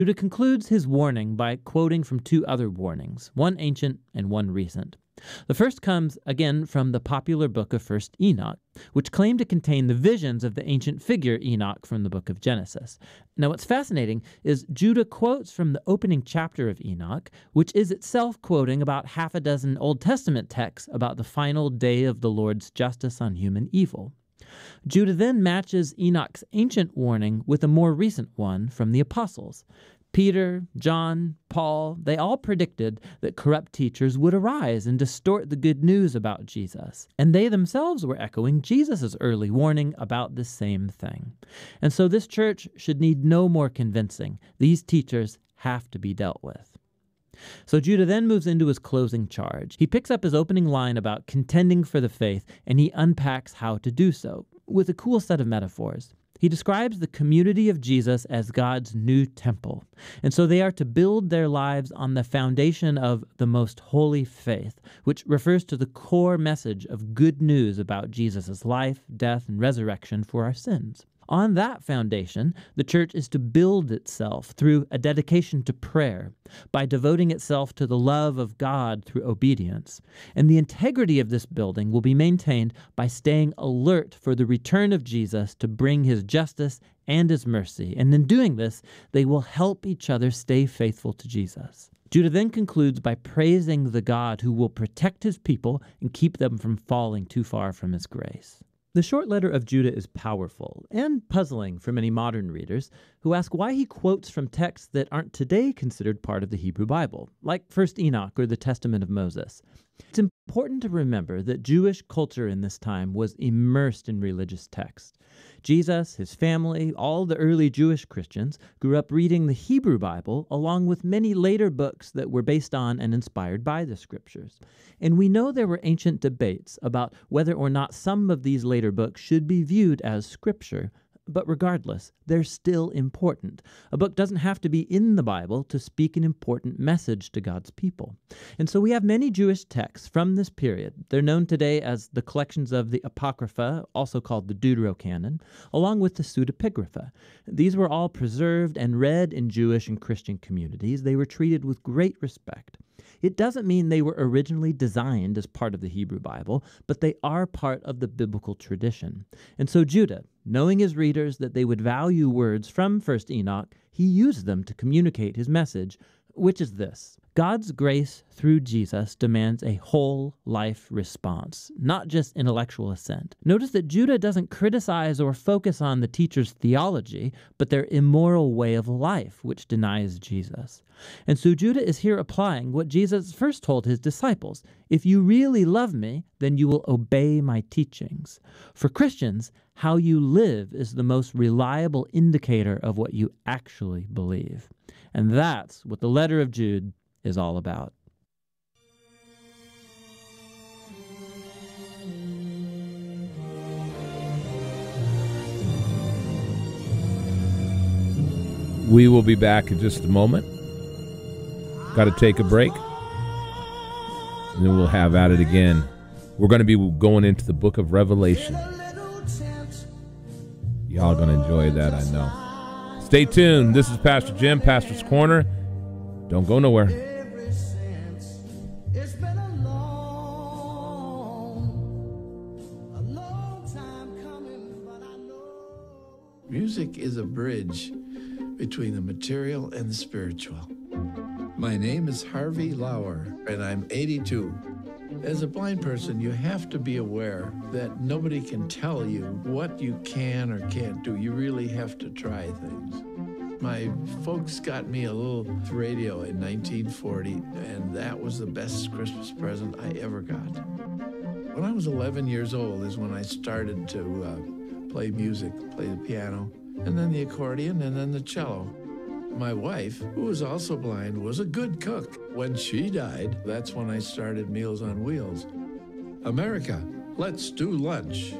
Judah concludes his warning by quoting from two other warnings, one ancient and one recent. The first comes, again, from the popular book of 1st Enoch, which claimed to contain the visions of the ancient figure Enoch from the book of Genesis. Now, what's fascinating is Judah quotes from the opening chapter of Enoch, which is itself quoting about half a dozen Old Testament texts about the final day of the Lord's justice on human evil. Judah then matches Enoch's ancient warning with a more recent one from the apostles. Peter, John, Paul, they all predicted that corrupt teachers would arise and distort the good news about Jesus. And they themselves were echoing Jesus' early warning about the same thing. And so this church should need no more convincing. These teachers have to be dealt with. So Judah then moves into his closing charge. He picks up his opening line about contending for the faith, and he unpacks how to do so with a cool set of metaphors. He describes the community of Jesus as God's new temple, and so they are to build their lives on the foundation of the most holy faith, which refers to the core message of good news about Jesus' life, death, and resurrection for our sins. On that foundation, the church is to build itself through a dedication to prayer, by devoting itself to the love of God through obedience. And the integrity of this building will be maintained by staying alert for the return of Jesus to bring his justice and his mercy. And in doing this, they will help each other stay faithful to Jesus. Judah then concludes by praising the God who will protect his people and keep them from falling too far from his grace. The short letter of Judah is powerful and puzzling for many modern readers who ask why he quotes from texts that aren't today considered part of the Hebrew Bible, like 1st Enoch or the Testament of Moses. It's important to remember that Jewish culture in this time was immersed in religious texts. Jesus, his family, all the early Jewish Christians grew up reading the Hebrew Bible along with many later books that were based on and inspired by the scriptures. And we know there were ancient debates about whether or not some of these later books should be viewed as scripture. But regardless, they're still important. A book doesn't have to be in the Bible to speak an important message to God's people. And so we have many Jewish texts from this period. They're known today as the collections of the Apocrypha, also called the Deuterocanon, along with the Pseudepigrapha. These were all preserved and read in Jewish and Christian communities. They were treated with great respect. It doesn't mean they were originally designed as part of the Hebrew Bible, but they are part of the biblical tradition. And so Judah, knowing his readers that they would value words from 1st Enoch, he used them to communicate his message, which is this: God's grace through Jesus demands a whole life response, not just intellectual assent. Notice that Judah doesn't criticize or focus on the teacher's theology, but their immoral way of life, which denies Jesus. And so Judah is here applying what Jesus first told his disciples: if you really love me, then you will obey my teachings. For Christians, how you live is the most reliable indicator of what you actually believe. And that's what the letter of Jude is all about. We will be back in just a moment. Got to take a break, and then we'll have at it again. We're going to be going into the book of Revelation. Y'all going to enjoy that, I know. Stay tuned. This is Pastor Jim, Pastor's Corner. Don't go nowhere. Music is a bridge between the material and the spiritual. My name is Harvey Lauer, and I'm 82. As a blind person, you have to be aware that nobody can tell you what you can or can't do. You really have to try things. My folks got me a little radio in 1940, and that was the best Christmas present I ever got. When I was 11 years old is when I started to play music, play the piano, and then the accordion, and then the cello. My wife, who was also blind, was a good cook. When she died, that's when I started Meals on Wheels. America, let's do lunch.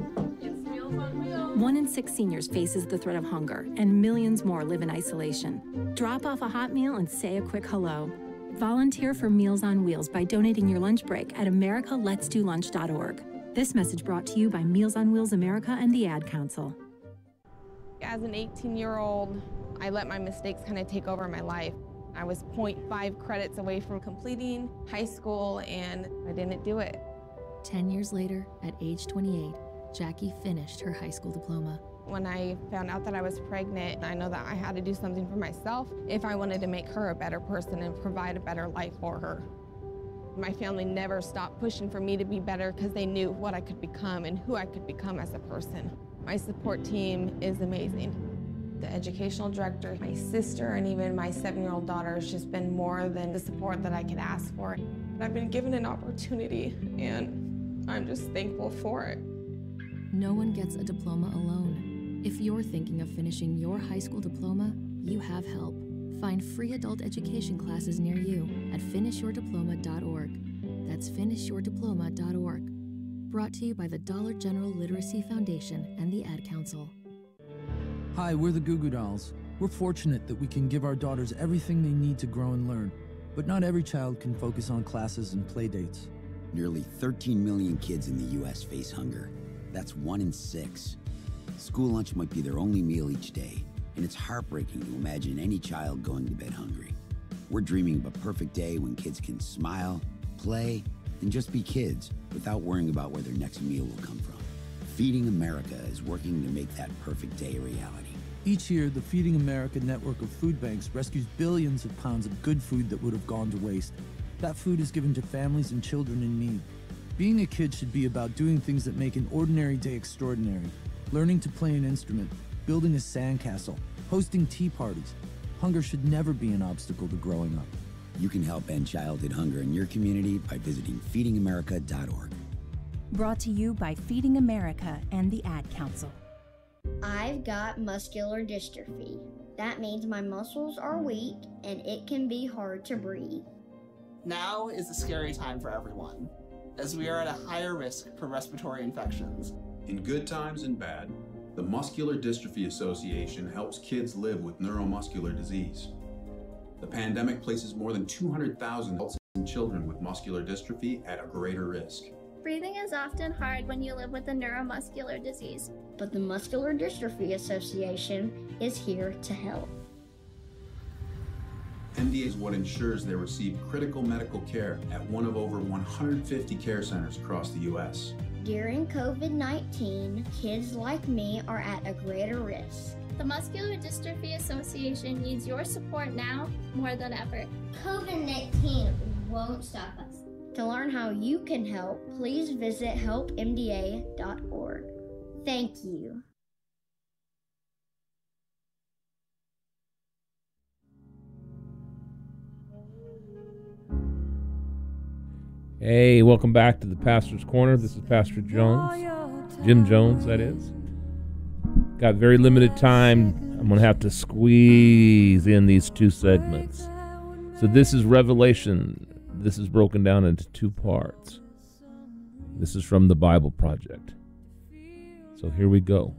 1 in 6 seniors faces the threat of hunger, and millions more live in isolation. Drop off a hot meal and say a quick hello. Volunteer for Meals on Wheels by donating your lunch break at americaletsdolunch.org. This message brought to you by Meals on Wheels America and the Ad Council. As an 18-year-old, I let my mistakes kind of take over my life. I was 0.5 credits away from completing high school, and I didn't do it. 10 years later, at age 28, Jackie finished her high school diploma. When I found out that I was pregnant, I know that I had to do something for myself if I wanted to make her a better person and provide a better life for her. My family never stopped pushing for me to be better because they knew what I could become and who I could become as a person. My support team is amazing. The educational director, my sister, and even my 7-year-old daughter has just been more than the support that I could ask for. I've been given an opportunity, and I'm just thankful for it. No one gets a diploma alone. If you're thinking of finishing your high school diploma, you have help. Find free adult education classes near you at finishyourdiploma.org. That's finishyourdiploma.org. Brought to you by the Dollar General Literacy Foundation and the Ad Council. Hi, we're the Goo Goo Dolls. We're fortunate that we can give our daughters everything they need to grow and learn, but not every child can focus on classes and play dates. Nearly 13 million kids in the U.S. face hunger. That's 1 in 6. School lunch might be their only meal each day, and it's heartbreaking to imagine any child going to bed hungry. We're dreaming of a perfect day when kids can smile, play, and just be kids without worrying about where their next meal will come from. Feeding America is working to make that perfect day a reality. Each year, the Feeding America network of food banks rescues billions of pounds of good food that would have gone to waste. That food is given to families and children in need. Being a kid should be about doing things that make an ordinary day extraordinary. Learning to play an instrument, building a sandcastle, hosting tea parties. Hunger should never be an obstacle to growing up. You can help end childhood hunger in your community by visiting feedingamerica.org. Brought to you by Feeding America and the Ad Council. I've got muscular dystrophy. That means my muscles are weak and it can be hard to breathe. Now is a scary time for everyone, as we are at a higher risk for respiratory infections. In good times and bad, the Muscular Dystrophy Association helps kids live with neuromuscular disease. The pandemic places more than 200,000 adults and children with muscular dystrophy at a greater risk. Breathing is often hard when you live with a neuromuscular disease. But the Muscular Dystrophy Association is here to help. MDA is what ensures they receive critical medical care at one of over 150 care centers across the U.S. During COVID-19, kids like me are at a greater risk. The Muscular Dystrophy Association needs your support now more than ever. COVID-19 won't stop us. To learn how you can help, please visit helpmda.org. Thank you. Hey, welcome back to the Pastor's Corner. This is Pastor Jones, Jim Jones, that is. Got very limited time. I'm going to have to squeeze in these two segments. So this is Revelation. This is broken down into 2 parts. This is from the Bible Project. So here we go.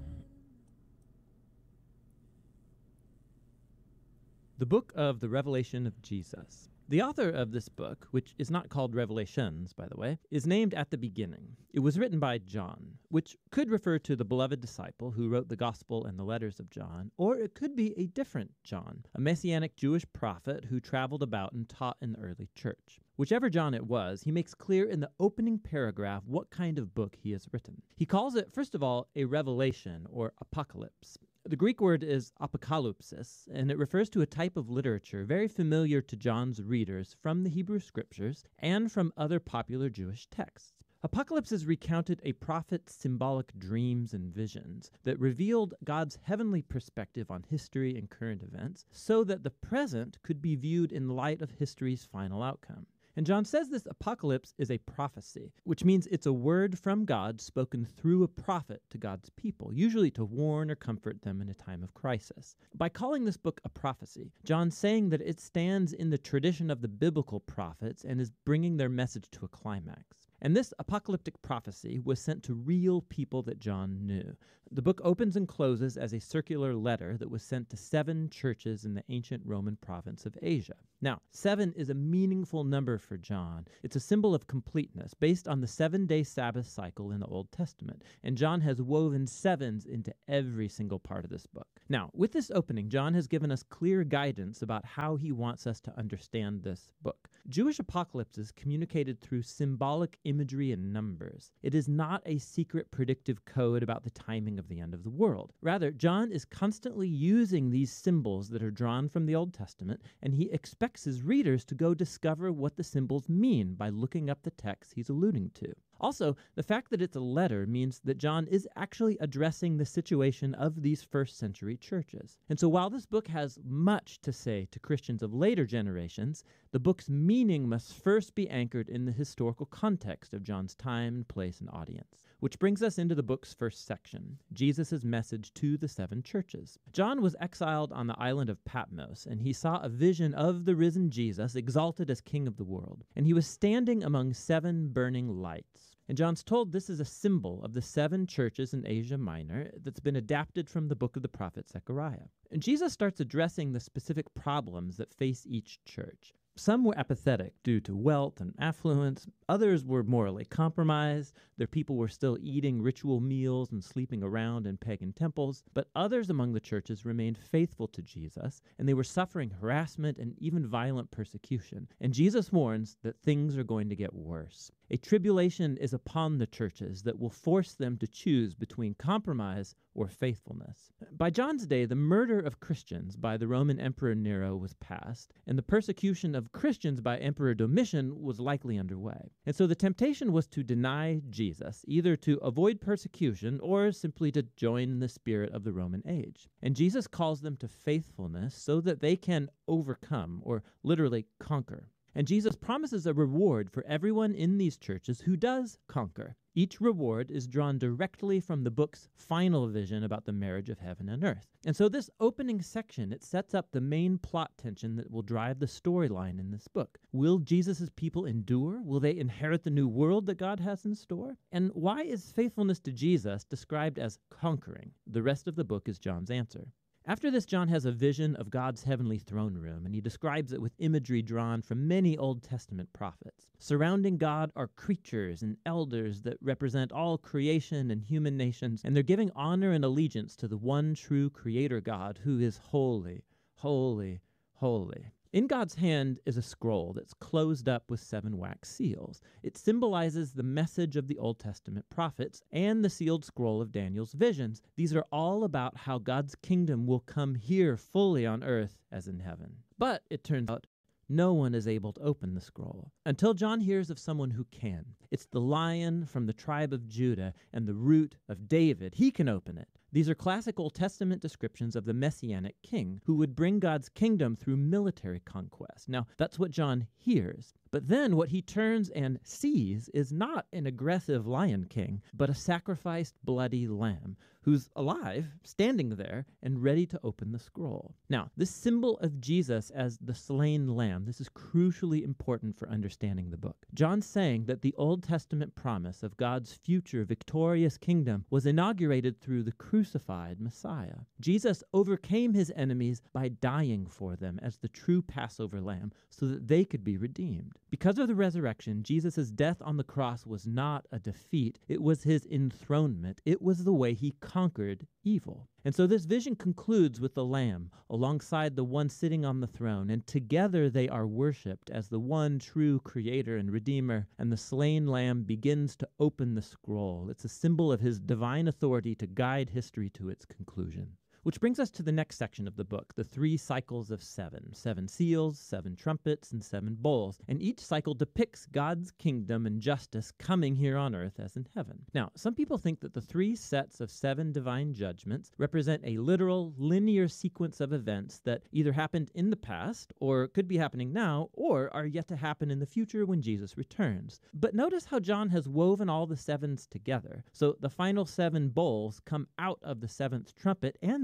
The Book of the Revelation of Jesus. The author of this book, which is not called Revelations, by the way, is named at the beginning. It was written by John, which could refer to the beloved disciple who wrote the Gospel and the letters of John, or it could be a different John, a messianic Jewish prophet who traveled about and taught in the early church. Whichever John it was, he makes clear in the opening paragraph what kind of book he has written. He calls it, first of all, a revelation or apocalypse. The Greek word is apokalypsis, and it refers to a type of literature very familiar to John's readers from the Hebrew Scriptures and from other popular Jewish texts. Apocalypses recounted a prophet's symbolic dreams and visions that revealed God's heavenly perspective on history and current events so that the present could be viewed in light of history's final outcome. And John says this apocalypse is a prophecy, which means it's a word from God spoken through a prophet to God's people, usually to warn or comfort them in a time of crisis. By calling this book a prophecy, John's saying that it stands in the tradition of the biblical prophets and is bringing their message to a climax. And this apocalyptic prophecy was sent to real people that John knew. The book opens and closes as a circular letter that was sent to 7 churches in the ancient Roman province of Asia. Now, 7 is a meaningful number for John. It's a symbol of completeness based on the 7-day Sabbath cycle in the Old Testament, and John has woven 7s into every single part of this book. Now, with this opening, John has given us clear guidance about how he wants us to understand this book. Jewish apocalypses communicated through symbolic imagery and numbers. It is not a secret predictive code about the timing of the end of the world. Rather, John is constantly using these symbols that are drawn from the Old Testament, and he expects his readers to go discover what the symbols mean by looking up the text he's alluding to. Also, the fact that it's a letter means that John is actually addressing the situation of these first century churches. And so while this book has much to say to Christians of later generations, the book's meaning must first be anchored in the historical context of John's time, place, and audience. Which brings us into the book's first section, Jesus' message to the 7 churches. John was exiled on the island of Patmos, and he saw a vision of the risen Jesus exalted as King of the world. And he was standing among 7 burning lights. And John's told this is a symbol of the 7 churches in Asia Minor that's been adapted from the book of the prophet Zechariah. And Jesus starts addressing the specific problems that face each church. Some were apathetic due to wealth and affluence. Others were morally compromised. Their people were still eating ritual meals and sleeping around in pagan temples. But others among the churches remained faithful to Jesus, and they were suffering harassment and even violent persecution. And Jesus warns that things are going to get worse. A tribulation is upon the churches that will force them to choose between compromise or faithfulness. By John's day, the murder of Christians by the Roman Emperor Nero was past, and the persecution of Christians by Emperor Domitian was likely underway. And so the temptation was to deny Jesus, either to avoid persecution or simply to join in the spirit of the Roman age. And Jesus calls them to faithfulness so that they can overcome, or literally conquer. And Jesus promises a reward for everyone in these churches who does conquer. Each reward is drawn directly from the book's final vision about the marriage of heaven and earth. And so this opening section, it sets up the main plot tension that will drive the storyline in this book. Will Jesus' people endure? Will they inherit the new world that God has in store? And why is faithfulness to Jesus described as conquering? The rest of the book is John's answer. After this, John has a vision of God's heavenly throne room, and he describes it with imagery drawn from many Old Testament prophets. Surrounding God are creatures and elders that represent all creation and human nations, and they're giving honor and allegiance to the one true Creator God who is holy, holy, holy. In God's hand is a scroll that's closed up with 7 wax seals. It symbolizes the message of the Old Testament prophets and the sealed scroll of Daniel's visions. These are all about how God's kingdom will come here fully on earth as in heaven. But it turns out no one is able to open the scroll until John hears of someone who can. It's the Lion from the tribe of Judah and the root of David. He can open it. These are classic Old Testament descriptions of the Messianic king who would bring God's kingdom through military conquest. Now, that's what John hears. But then what he turns and sees is not an aggressive lion king, but a sacrificed bloody lamb who's alive, standing there, and ready to open the scroll. Now, this symbol of Jesus as the slain lamb, this is crucially important for understanding the book. John's saying that the Old Testament promise of God's future victorious kingdom was inaugurated through the crucified Messiah. Jesus overcame his enemies by dying for them as the true Passover lamb so that they could be redeemed. Because of the resurrection, Jesus' death on the cross was not a defeat. It was his enthronement. It was the way he conquered evil. And so this vision concludes with the Lamb alongside the one sitting on the throne, and together they are worshipped as the one true Creator and Redeemer, and the slain Lamb begins to open the scroll. It's a symbol of his divine authority to guide history to its conclusion. Which brings us to the next section of the book, the 3 cycles of 7. 7 seals, 7 trumpets, and 7 bowls. And each cycle depicts God's kingdom and justice coming here on earth as in heaven. Now, some people think that the 3 sets of 7 divine judgments represent a literal, linear sequence of events that either happened in the past, or could be happening now, or are yet to happen in the future when Jesus returns. But notice how John has woven all the 7s together. So the final 7 bowls come out of the 7th trumpet and the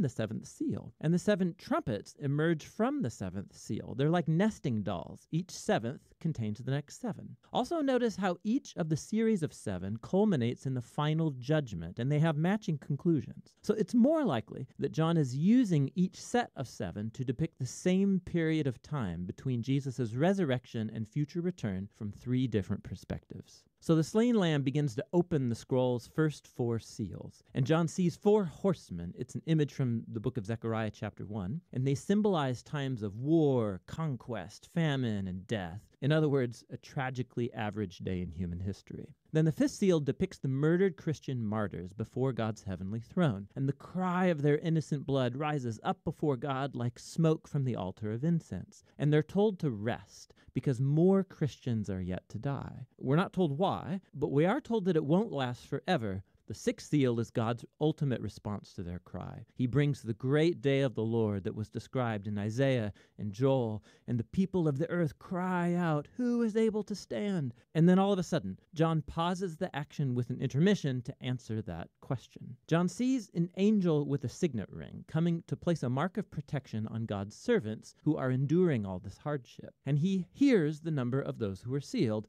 the seventh seal. And the 7 trumpets emerge from the 7th seal. They're like nesting dolls. Each 7th contains the next 7. Also notice how each of the series of 7 culminates in the final judgment, and they have matching conclusions. So it's more likely that John is using each set of 7 to depict the same period of time between Jesus' resurrection and future return from 3 different perspectives. So the slain lamb begins to open the scroll's first 4 seals, and John sees 4 horsemen. It's an image from the book of Zechariah chapter 1, and they symbolize times of war, conquest, famine, and death. In other words, a tragically average day in human history. Then the 5th seal depicts the murdered Christian martyrs before God's heavenly throne, and the cry of their innocent blood rises up before God like smoke from the altar of incense. And they're told to rest because more Christians are yet to die. We're not told why, but we are told that it won't last forever. The 6th seal is God's ultimate response to their cry. He brings the great day of the Lord that was described in Isaiah and Joel, and the people of the earth cry out, "Who is able to stand?" And then all of a sudden, John pauses the action with an intermission to answer that question. John sees an angel with a signet ring coming to place a mark of protection on God's servants who are enduring all this hardship. And he hears the number of those who are sealed,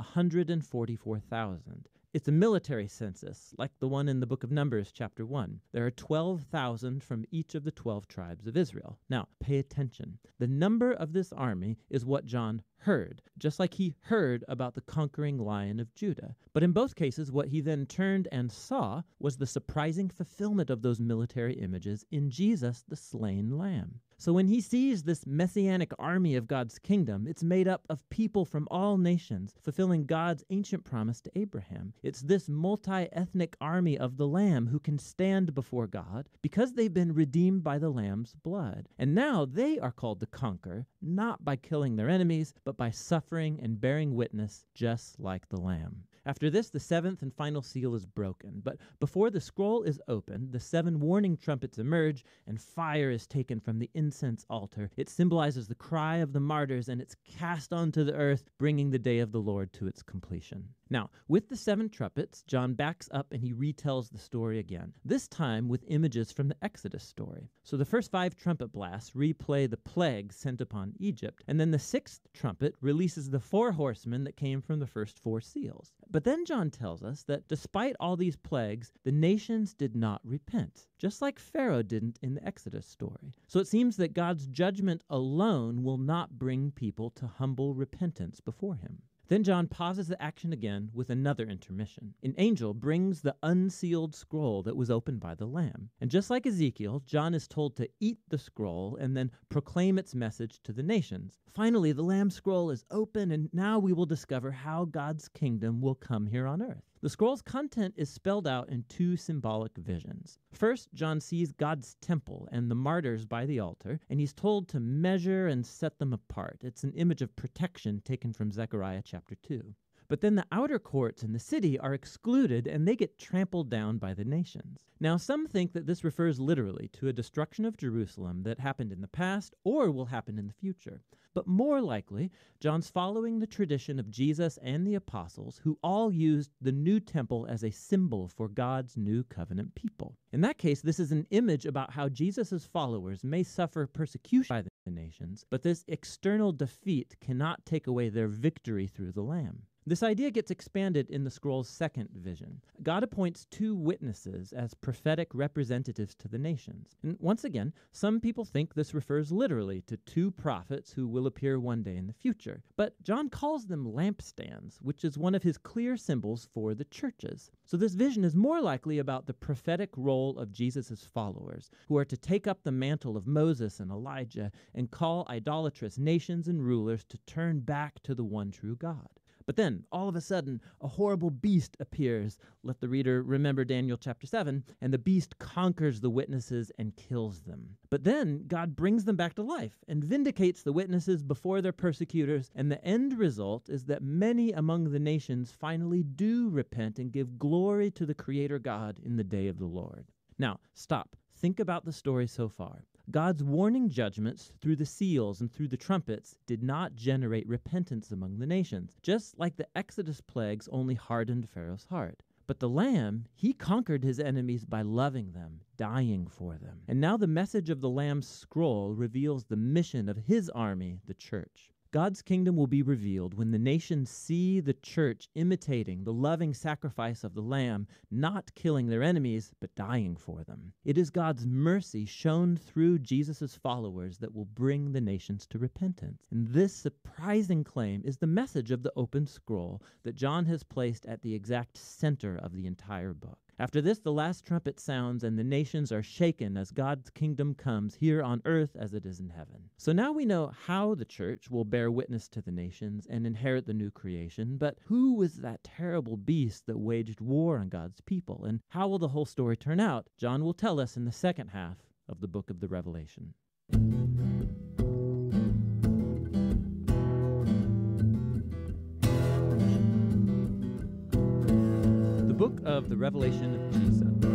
144,000. It's a military census, like the one in the book of Numbers, chapter 1. There are 12,000 from each of the 12 tribes of Israel. Now, pay attention. The number of this army is what John heard, just like he heard about the conquering Lion of Judah. But in both cases, what he then turned and saw was the surprising fulfillment of those military images in Jesus, the slain Lamb. So when he sees this messianic army of God's kingdom, it's made up of people from all nations, fulfilling God's ancient promise to Abraham. It's this multi-ethnic army of the Lamb who can stand before God because they've been redeemed by the Lamb's blood. And now they are called to conquer, not by killing their enemies, but by suffering and bearing witness just like the Lamb. After this, the 7th and final seal is broken. But before the scroll is opened, the 7 warning trumpets emerge, and fire is taken from the incense altar. It symbolizes the cry of the martyrs, and it's cast onto the earth, bringing the day of the Lord to its completion. Now, with the 7 trumpets, John backs up and he retells the story again, this time with images from the Exodus story. So the first 5 trumpet blasts replay the plagues sent upon Egypt, and then the 6th trumpet releases the 4 horsemen that came from the first 4 seals. But then John tells us that despite all these plagues, the nations did not repent, just like Pharaoh didn't in the Exodus story. So it seems that God's judgment alone will not bring people to humble repentance before him. Then John pauses the action again with another intermission. An angel brings the unsealed scroll that was opened by the Lamb. And just like Ezekiel, John is told to eat the scroll and then proclaim its message to the nations. Finally, the Lamb's scroll is open, and now we will discover how God's kingdom will come here on earth. The scroll's content is spelled out in 2 symbolic visions. First, John sees God's temple and the martyrs by the altar, and he's told to measure and set them apart. It's an image of protection taken from Zechariah chapter 2. But then the outer courts in the city are excluded, and they get trampled down by the nations. Now, some think that this refers literally to a destruction of Jerusalem that happened in the past or will happen in the future. But more likely, John's following the tradition of Jesus and the apostles, who all used the new temple as a symbol for God's new covenant people. In that case, this is an image about how Jesus' followers may suffer persecution by the nations, but this external defeat cannot take away their victory through the Lamb. This idea gets expanded in the scroll's second vision. God appoints 2 witnesses as prophetic representatives to the nations. And once again, some people think this refers literally to 2 prophets who will appear one day in the future. But John calls them lampstands, which is one of his clear symbols for the churches. So this vision is more likely about the prophetic role of Jesus' followers, who are to take up the mantle of Moses and Elijah and call idolatrous nations and rulers to turn back to the one true God. But then, all of a sudden, a horrible beast appears. Let the reader remember Daniel chapter 7, and the beast conquers the witnesses and kills them. But then, God brings them back to life and vindicates the witnesses before their persecutors, and the end result is that many among the nations finally do repent and give glory to the Creator God in the day of the Lord. Now, stop. Think about the story so far. God's warning judgments through the seals and through the trumpets did not generate repentance among the nations, just like the Exodus plagues only hardened Pharaoh's heart. But the Lamb, he conquered his enemies by loving them, dying for them. And now the message of the Lamb's scroll reveals the mission of his army, the church. God's kingdom will be revealed when the nations see the church imitating the loving sacrifice of the Lamb, not killing their enemies, but dying for them. It is God's mercy shown through Jesus' followers that will bring the nations to repentance. And this surprising claim is the message of the open scroll that John has placed at the exact center of the entire book. After this, the last trumpet sounds, and the nations are shaken as God's kingdom comes here on earth as it is in heaven. So now we know how the church will bear witness to the nations and inherit the new creation, but who was that terrible beast that waged war on God's people, and how will the whole story turn out? John will tell us in the second half of the book of the Revelation. The book of the Revelation of Jesus.